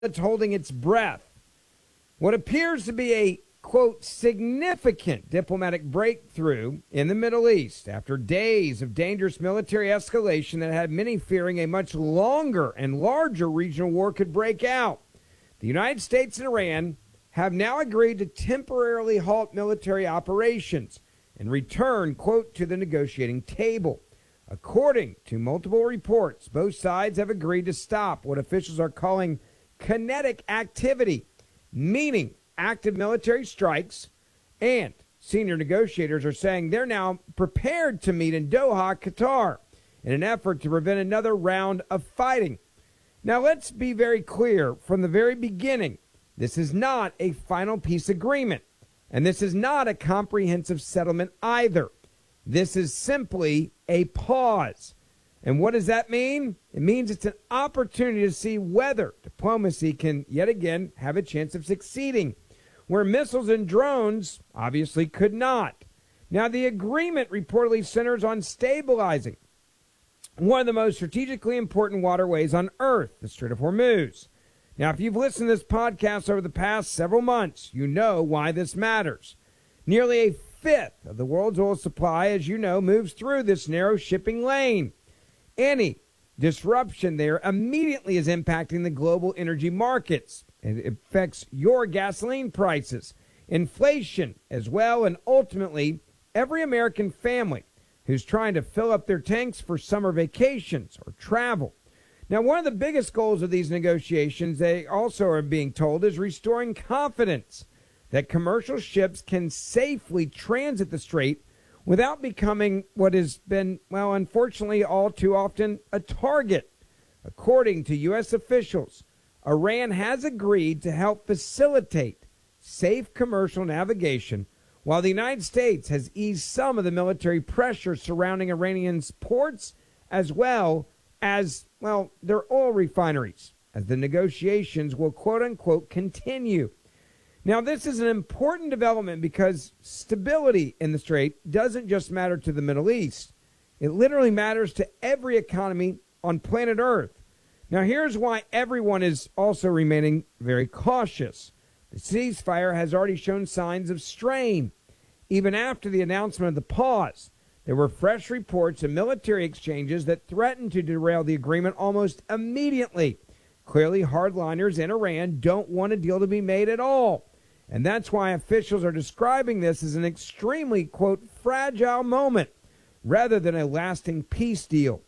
that's holding its breath. What appears to be a, quote, significant diplomatic breakthrough in the Middle East after days of dangerous military escalation that had many fearing a much longer and larger regional war could break out. The United States and Iran have now agreed to temporarily halt military operations and return, quote, to the negotiating table. According to multiple reports, both sides have agreed to stop what officials are calling kinetic activity, meaning active military strikes, and senior negotiators are saying they're now prepared to meet in Doha, Qatar, in an effort to prevent another round of fighting. Now, let's be very clear from the very beginning. This is not a final peace agreement, and this is not a comprehensive settlement either. This is simply a pause. And what does that mean? It means it's an opportunity to see whether diplomacy can yet again have a chance of succeeding, where missiles and drones obviously could not. Now, the agreement reportedly centers on stabilizing one of the most strategically important waterways on Earth, the Strait of Hormuz. Now, if you've listened to this podcast over the past several months, you know why this matters. Nearly a fifth of the world's oil supply, as you know, moves through this narrow shipping lane. Any disruption there immediately is impacting the global energy markets. It affects your gasoline prices, inflation as well, and ultimately every American family who's trying to fill up their tanks for summer vacations or travel. Now, one of the biggest goals of these negotiations, they also are being told, is restoring confidence that commercial ships can safely transit the strait without becoming what has been, well, unfortunately, all too often a target. According to U.S. officials, Iran has agreed to help facilitate safe commercial navigation, while the United States has eased some of the military pressure surrounding Iranians' ports as well as, well, their oil refineries, as the negotiations will, quote-unquote, continue. Now, this is an important development because stability in the Strait doesn't just matter to the Middle East. It literally matters to every economy on planet Earth. Now, here's why everyone is also remaining very cautious. The ceasefire has already shown signs of strain. Even after the announcement of the pause, there were fresh reports of military exchanges that threatened to derail the agreement almost immediately. Clearly, hardliners in Iran don't want a deal to be made at all. And that's why officials are describing this as an extremely, quote, fragile moment rather than a lasting peace deal.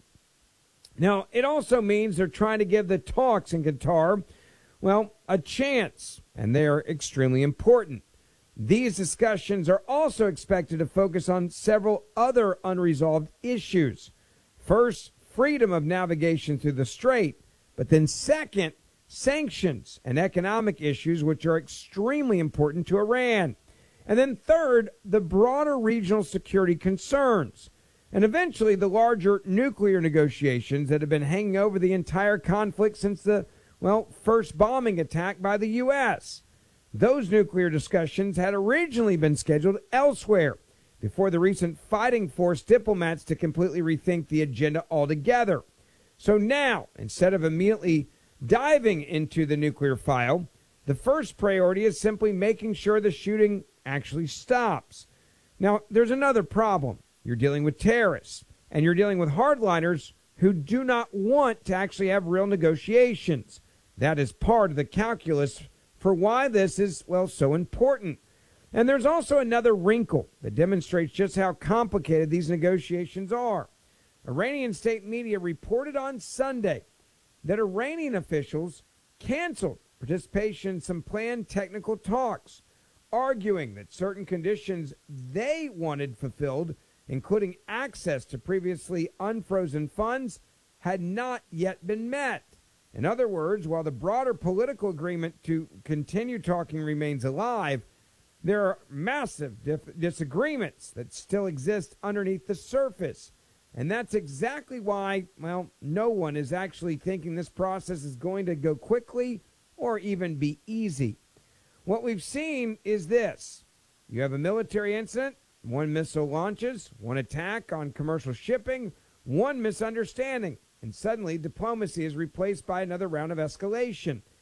Now, it also means they're trying to give the talks in Qatar, well, a chance, and they are extremely important. These discussions are also expected to focus on several other unresolved issues. First, freedom of navigation through the strait, but then second, sanctions and economic issues, which are extremely important to Iran. And then third, the broader regional security concerns. And eventually the larger nuclear negotiations that have been hanging over the entire conflict since the, well, first bombing attack by the U.S. Those nuclear discussions had originally been scheduled elsewhere before the recent fighting forced diplomats to completely rethink the agenda altogether. So now, instead of immediately diving into the nuclear file, the first priority is simply making sure the shooting actually stops. Now, there's another problem. You're dealing with terrorists, and you're dealing with hardliners who do not want to actually have real negotiations. That is part of the calculus for why this is, well, so important. And there's also another wrinkle that demonstrates just how complicated these negotiations are. Iranian state media reported on Sunday that Iranian officials canceled participation in some planned technical talks, arguing that certain conditions they wanted fulfilled, including access to previously unfrozen funds, had not yet been met. In other words, while the broader political agreement to continue talking remains alive, there are massive disagreements that still exist underneath the surface. And that's exactly why, well, no one is actually thinking this process is going to go quickly or even be easy. What we've seen is this. You have a military incident, one missile launches, one attack on commercial shipping, one misunderstanding, and suddenly diplomacy is replaced by another round of escalation.